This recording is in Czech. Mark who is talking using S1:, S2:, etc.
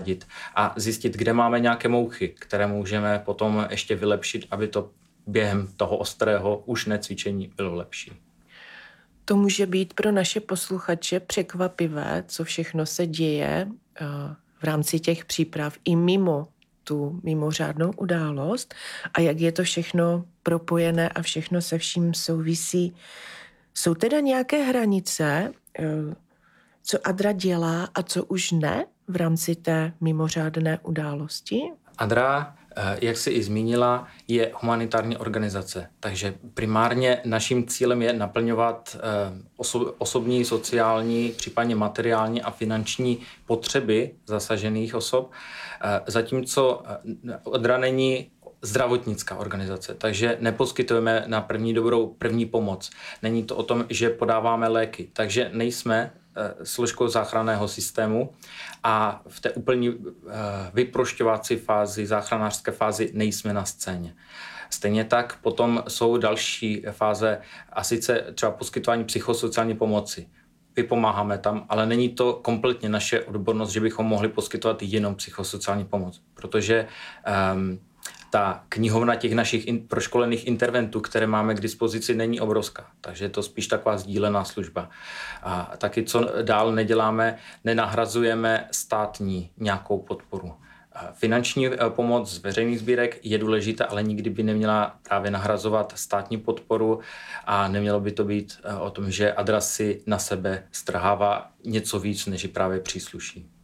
S1: poradit a zjistit, kde máme nějaké mouchy, které můžeme potom ještě vylepšit, aby to během toho ostrého už necvičení bylo lepší.
S2: To může být pro naše posluchače překvapivé, co všechno se děje v rámci těch příprav i mimo tu mimořádnou událost a jak je to všechno propojené a všechno se vším souvisí. Jsou teda nějaké hranice, co Adra dělá a co už ne v rámci té mimořádné události?
S1: Adra, jak jsi i zmínila, je humanitární organizace, takže primárně naším cílem je naplňovat osobní, sociální, případně materiální a finanční potřeby zasažených osob, zatímco Adra není zdravotnická organizace, takže neposkytujeme na první dobrou první pomoc. Není to o tom, že podáváme léky, takže nejsme složkou záchranného systému a v té úplně vyprošťovací fázi, záchranářské fázi nejsme na scéně. Stejně tak potom jsou další fáze a sice třeba poskytování psychosociální pomoci. Vypomáháme tam, ale není to kompletně naše odbornost, že bychom mohli poskytovat jenom psychosociální pomoc, protože ta knihovna těch našich proškolených interventů, které máme k dispozici, není obrovská. Takže je to spíš taková sdílená služba. A taky, co dál neděláme, nenahrazujeme státní nějakou podporu. Finanční pomoc z veřejných sbírek je důležitá, ale nikdy by neměla právě nahrazovat státní podporu a nemělo by to být o tom, že Adra si na sebe strhává něco víc, než právě přísluší.